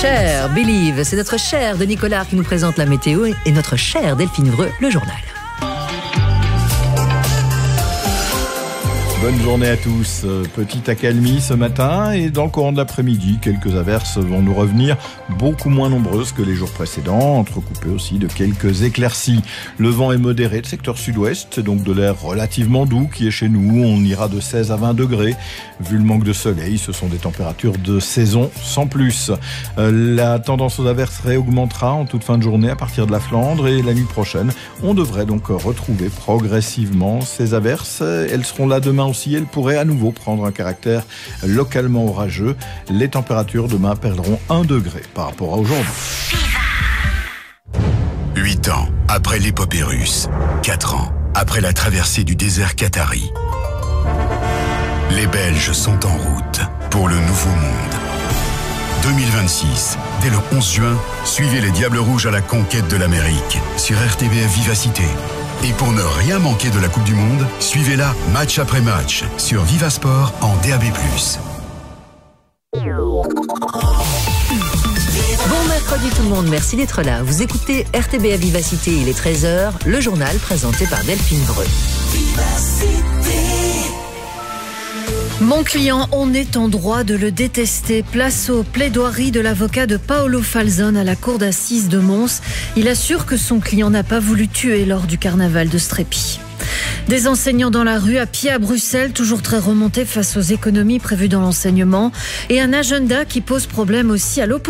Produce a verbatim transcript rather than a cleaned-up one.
Cher Believe, c'est notre cher de Nicolas qui nous présente la météo et notre chère Delphine Vreux, le journal. Bonne journée à tous. Petite accalmie ce matin et dans le courant de l'après-midi, quelques averses vont nous revenir, beaucoup moins nombreuses que les jours précédents, entrecoupées aussi de quelques éclaircies. Le vent est modéré de secteur sud-ouest, donc de l'air relativement doux qui est chez nous. On ira de seize à vingt degrés. Vu le manque de soleil, ce sont des températures de saison sans plus. La tendance aux averses réaugmentera en toute fin de journée à partir de la Flandre et la nuit prochaine. On devrait donc retrouver progressivement ces averses. Elles seront là demain aussi. Elles pourraient à nouveau prendre un caractère localement orageux. Les températures demain perdront un degré par rapport à aujourd'hui. Huit ans après l'épopée russe, quatre ans après la traversée du désert qatari, les Belges sont en route pour le nouveau monde. deux mille vingt-six, dès le onze juin, suivez les Diables Rouges à la conquête de l'Amérique sur R T B F Vivacité. Et pour ne rien manquer de la Coupe du Monde, suivez-la match après match sur Vivasport en D A B plus. Bon mercredi tout le monde, merci d'être là. Vous écoutez R T B à Vivacité, il est treize heures, le journal présenté par Delphine Vreux. Mon client, on est en droit de le détester. Place aux plaidoiries de l'avocat de Paolo Falzon à la cour d'assises de Mons. Il assure que son client n'a pas voulu tuer lors du carnaval de Strépy. Des enseignants dans la rue, à pied à Bruxelles, toujours très remontés face aux économies prévues dans l'enseignement. Et un agenda qui pose problème aussi à l'opposition.